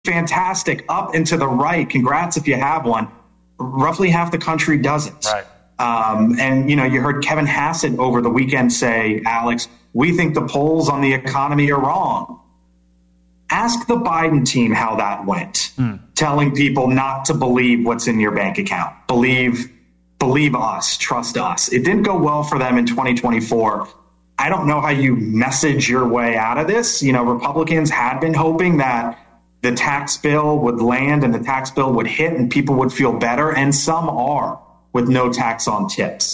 fantastic up and to the right. Congrats if you have one. Roughly half the country doesn't. Right. And, you heard Kevin Hassett over the weekend say, Alex, we think the polls on the economy are wrong. Ask the Biden team how that went, telling people not to believe what's in your bank account. Believe us, trust us. It didn't go well for them in 2024. I don't know how you message your way out of this. Republicans had been hoping that the tax bill would land and the tax bill would hit and people would feel better. And some are, with no tax on tips,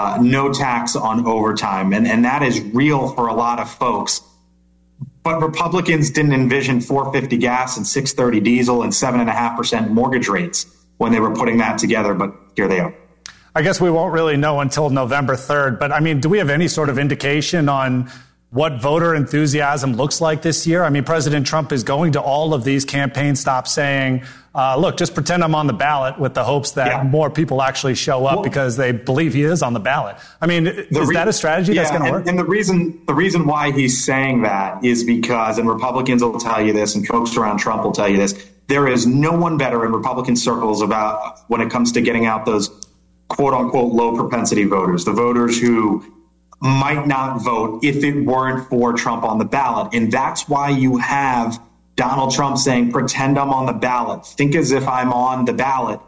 no tax on overtime. And that is real for a lot of folks. But Republicans didn't envision $4.50 gas and $6.30 diesel and 7.5% mortgage rates when they were putting that together. But here they are. I guess we won't really know until November 3rd. But, do we have any sort of indication on what voter enthusiasm looks like this year? President Trump is going to all of these campaign stops saying, look, just pretend I'm on the ballot, with the hopes that more people actually show up because they believe he is on the ballot. Is that a strategy that's going to work? And the reason why he's saying that is because, and Republicans will tell you this, and folks around Trump will tell you this, there is no one better in Republican circles about when it comes to getting out those quote unquote low propensity voters, the voters who might not vote if it weren't for Trump on the ballot. And that's why you have Donald Trump saying, pretend I'm on the ballot, think as if I'm on the ballot.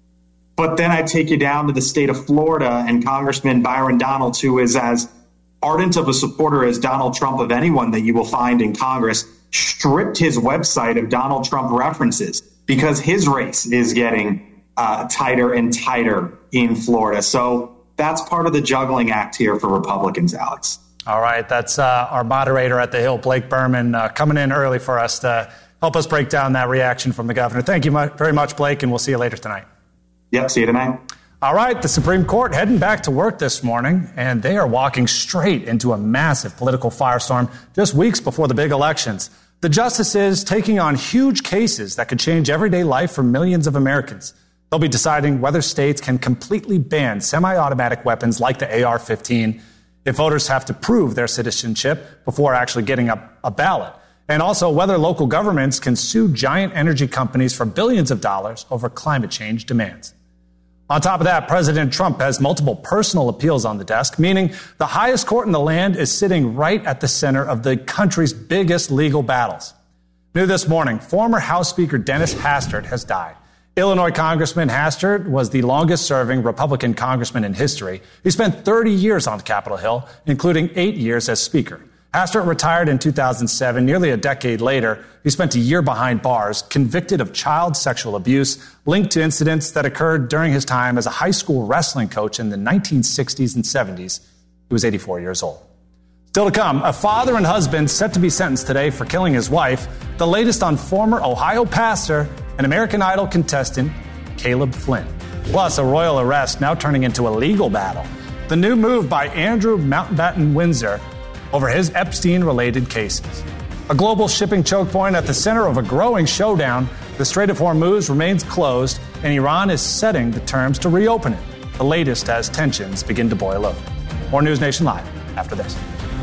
But then I take you down to the state of Florida, and Congressman Byron Donalds, who is as ardent of a supporter as Donald Trump of anyone that you will find in Congress, stripped his website of Donald Trump references because his race is getting tighter and tighter in Florida. So that's part of the juggling act here for Republicans, Alex. All right. That's our moderator at the Hill, Blake Berman, coming in early for us to help us break down that reaction from the governor. Thank you very much, Blake, and we'll see you later tonight. Yep. See you tonight. All right. The Supreme Court heading back to work this morning, and they are walking straight into a massive political firestorm just weeks before the big elections. The justices taking on huge cases that could change everyday life for millions of Americans. They'll be deciding whether states can completely ban semi-automatic weapons like the AR-15 if voters have to prove their citizenship before actually getting a ballot. And also whether local governments can sue giant energy companies for billions of dollars over climate change demands. On top of that, President Trump has multiple personal appeals on the desk, meaning the highest court in the land is sitting right at the center of the country's biggest legal battles. New this morning, former House Speaker Dennis Hastert has died. Illinois Congressman Hastert was the longest-serving Republican congressman in history. He spent 30 years on Capitol Hill, including 8 years as Speaker. Hastert retired in 2007. Nearly a decade later, he spent a year behind bars, convicted of child sexual abuse, linked to incidents that occurred during his time as a high school wrestling coach in the 1960s and 70s. He was 84 years old. Still to come, a father and husband set to be sentenced today for killing his wife. The latest on former Ohio pastor and American Idol contestant Caleb Flynn. Plus, a royal arrest now turning into a legal battle. The new move by Andrew Mountbatten Windsor over his Epstein-related cases. A global shipping choke point at the center of a growing showdown. The Strait of Hormuz remains closed, and Iran is setting the terms to reopen it. The latest as tensions begin to boil over. More News Nation Live after this.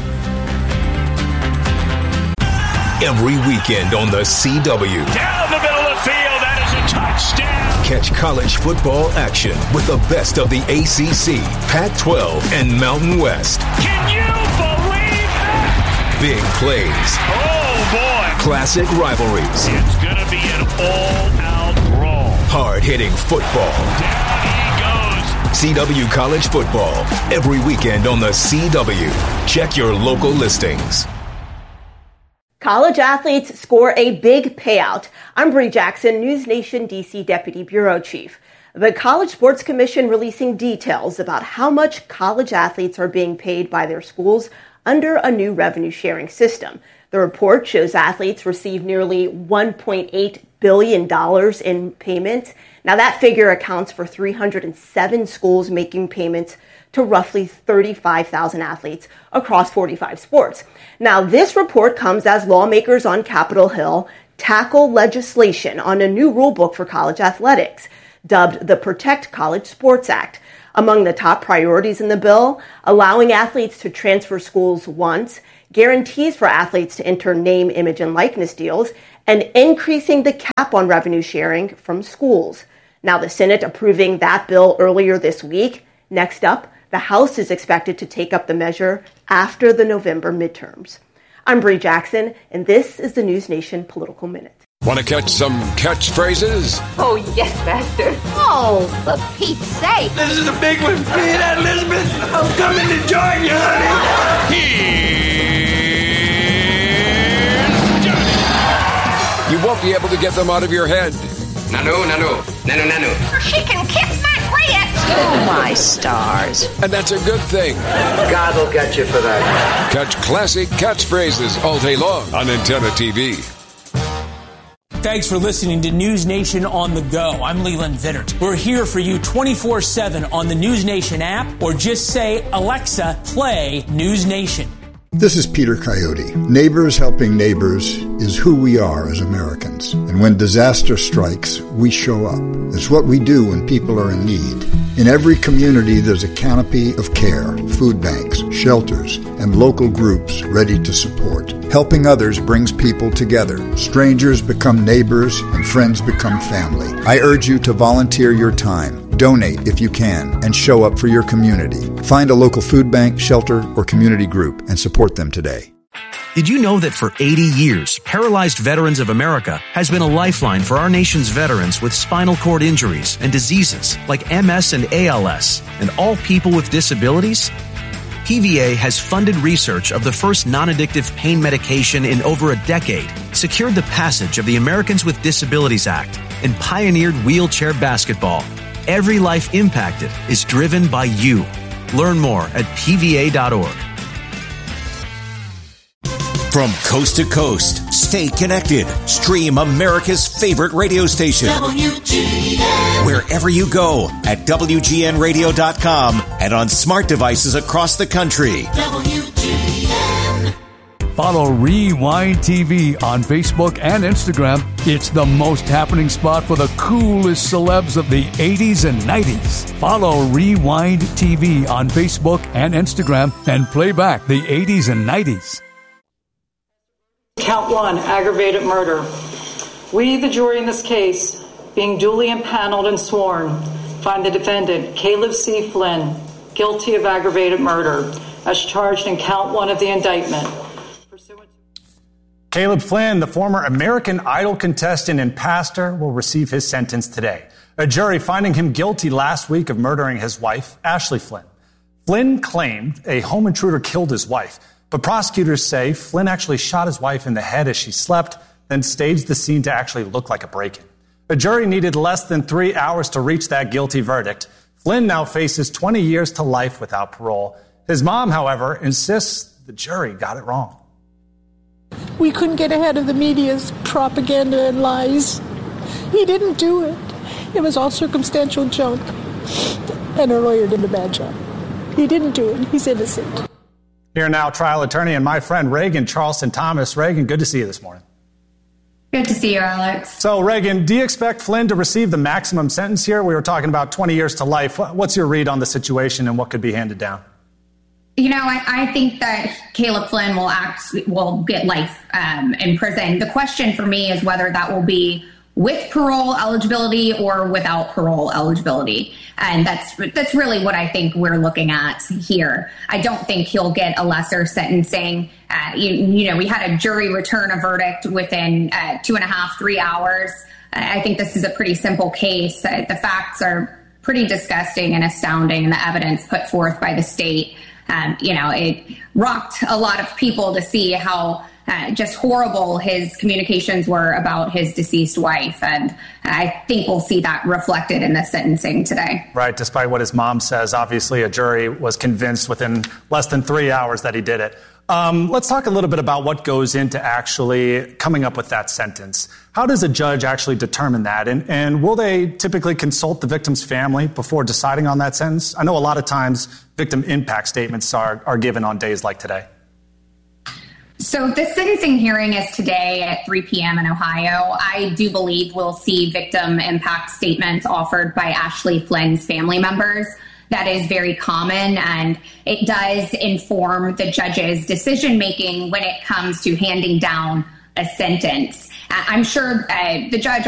Every weekend on the CW. Down the middle of the field, that is a touchdown. Catch college football action with the best of the ACC, Pac-12, and Mountain West. Can you believe that? Big plays. Oh, boy. Classic rivalries. It's going to be an all-out brawl. Hard-hitting football. Down he goes. CW College Football. Every weekend on the CW. Check your local listings. College athletes score a big payout. I'm Bree Jackson, News Nation DC Deputy Bureau Chief. The College Sports Commission releasing details about how much college athletes are being paid by their schools under a new revenue sharing system. The report shows athletes receive nearly $1.8 billion in payments. Now that figure accounts for 307 schools making payments to roughly 35,000 athletes across 45 sports. Now, this report comes as lawmakers on Capitol Hill tackle legislation on a new rulebook for college athletics, dubbed the Protect College Sports Act. Among the top priorities in the bill, allowing athletes to transfer schools once, guarantees for athletes to enter name, image, and likeness deals, and increasing the cap on revenue sharing from schools. Now, the Senate approving that bill earlier this week. Next up, the House is expected to take up the measure after the November midterms. I'm Bree Jackson, and this is the News Nation Political Minute. Want to catch some catchphrases? Oh, yes, Master. Oh, for Pete's sake. This is a big one. You hear that, Elizabeth? I'm coming to join you, honey. Here's Johnny. You won't be able to get them out of your head. Nano. She can kiss my grits. Oh, my stars. And that's a good thing. God will get you for that. Catch classic catchphrases all day long on Antenna TV. Thanks for listening to News Nation on the Go. I'm Leland Vittert. We're here for you 24/7 on the News Nation app, or just say, Alexa, play News Nation. This is Peter Coyote. Neighbors helping neighbors is who we are as Americans. And when disaster strikes, we show up. It's what we do when people are in need. In every community, there's a canopy of care, food banks, shelters, and local groups ready to support. Helping others brings people together. Strangers become neighbors, and friends become family. I urge you to volunteer your time. Donate if you can, and show up for your community. Find a local food bank, shelter, or community group and support them today. Did you know that for 80 years, Paralyzed Veterans of America has been a lifeline for our nation's veterans with spinal cord injuries and diseases like MS and ALS, and all people with disabilities? PVA has funded research of the first non-addictive pain medication in over a decade, secured the passage of the Americans with Disabilities Act, and pioneered wheelchair basketball. Every life impacted is driven by you. Learn more at pva.org. From coast to coast, stay connected. Stream America's favorite radio station. WGN. Wherever you go at WGNradio.com and on smart devices across the country. WGN. Follow Rewind TV on Facebook and Instagram. It's the most happening spot for the coolest celebs of the 80s and 90s. Follow Rewind TV on Facebook and Instagram and play back the 80s and 90s. Count 1, aggravated murder. We, the jury in this case, being duly impaneled and sworn, find the defendant, Caleb C. Flynn, guilty of aggravated murder, as charged in Count 1 of the indictment. Caleb Flynn, the former American Idol contestant and pastor, will receive his sentence today. A jury finding him guilty last week of murdering his wife, Ashley Flynn. Flynn claimed a home intruder killed his wife, but prosecutors say Flynn actually shot his wife in the head as she slept, then staged the scene to actually look like a break-in. A jury needed less than 3 hours to reach that guilty verdict. Flynn now faces 20 years to life without parole. His mom, however, insists the jury got it wrong. We couldn't get ahead of the media's propaganda and lies. He didn't do it. It was all circumstantial junk. And our lawyer did a bad job. He didn't do it. He's innocent. Here now, trial attorney and my friend Reagan Charleston Thomas. Reagan, good to see you this morning. Good to see you, Alex. So, Reagan, do you expect Flynn to receive the maximum sentence here? We were talking about 20 years to life. What's your read on the situation and what could be handed down? You know, I think that Caleb Flynn will get life in prison. The question for me is whether that will be with parole eligibility or without parole eligibility. And that's really what I think we're looking at here. I don't think he'll get a lesser sentencing. You know, we had a jury return a verdict within 2.5, 3 hours. I think this is a pretty simple case. The facts are pretty disgusting and astounding, and the evidence put forth by the state. You know, it rocked a lot of people to see how just horrible his communications were about his deceased wife. And I think we'll see that reflected in the sentencing today. Right. Despite what his mom says, obviously a jury was convinced within less than 3 hours that he did it. Let's talk a little bit about what goes into actually coming up with that sentence. How does a judge actually determine that? And will they typically consult the victim's family before deciding on that sentence? I know a lot of times victim impact statements are given on days like today. So the sentencing hearing is today at 3 p.m. in Ohio. I do believe we'll see victim impact statements offered by Ashley Flynn's family members. That is very common, and it does inform the judge's decision-making when it comes to handing down a sentence. I'm sure the judge